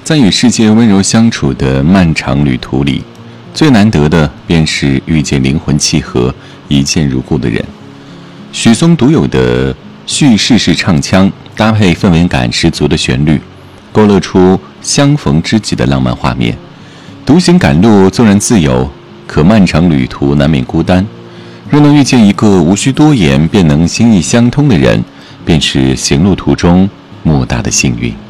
在与世界温柔相处的漫长旅途里，最难得的便是遇见灵魂契合、一见如故的人。许嵩独有的叙事式唱腔，搭配氛围感十足的旋律，勾勒出相逢知己的浪漫画面。独行赶路纵然自由，可漫长旅途难免孤单。若能遇见一个无需多言便能心意相通的人，便是行路途中莫大的幸运。